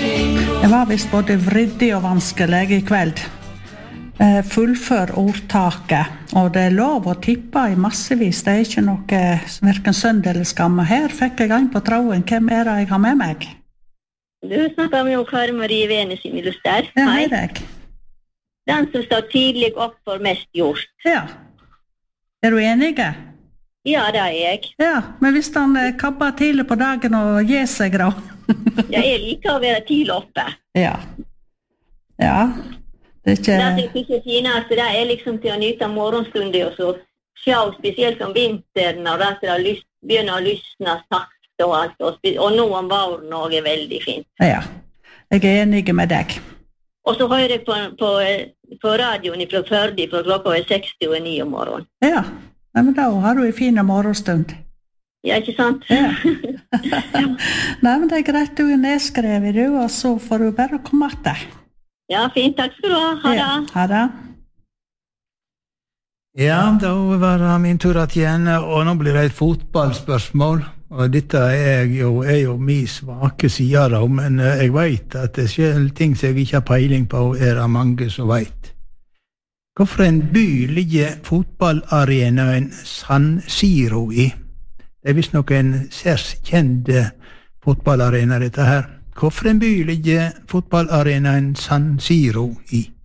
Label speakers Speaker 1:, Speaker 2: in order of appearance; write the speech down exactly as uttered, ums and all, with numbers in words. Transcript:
Speaker 1: Det var visst både vriddig og vanskelig i kveld. Eh, fullfør ordtaket, og det er lov å tippe i massevis. Det er ikke noe hverken synd eller skam. Her fikk jeg en på tråden. Hvem er det jeg har med meg?
Speaker 2: Du snakker med Kari Marie Venes i Miluster.
Speaker 1: Ja, hei deg.
Speaker 2: Den som står tidlig opp for mest gjort.
Speaker 1: Ja. Er du enige?
Speaker 2: Ja, det er jeg.
Speaker 1: Ja, men hvis han eh, kabber tidlig på dagen og gir seg da?
Speaker 2: Ja, jeg liker å være tidlig oppe.
Speaker 1: Ja. Ja. Det er ikke...
Speaker 2: Det som jeg synes finest, det er liksom til å nyte morgenstunder og så se, spesielt om vinteren, og det er lyst, begynner å lysne sakte og alt, og, og nå om våren også er veldig fint.
Speaker 1: Ja, jeg er enig med deg.
Speaker 2: Og så hører jeg på, på, på radioen fra Førde, fra klokka er seksti og ni om morgenen.
Speaker 1: Ja. Nei, men da har du en fin morgenstund.
Speaker 2: Ja, ikke sant?
Speaker 1: Ja. Nei, men det er greit, du er nedskrevet, du, og så får du bare komme etter.
Speaker 2: Ja, fint, takk skal du ha. Ha det.
Speaker 1: Ja, ha det.
Speaker 3: Ja, da var det min tur igjen, og nå blir det et fotballspørsmål. Og dette er jo, er jo min svake side, da, men jeg vet at det skjer ting som jeg ikke har peiling på, er det mange som vet. Hvorfor en by ligger fotballarenaen San Siro i? Det er visst nok en særs kjent fotballarena, dette her. Hvorfor en by ligger fotballarenaen San Siro i?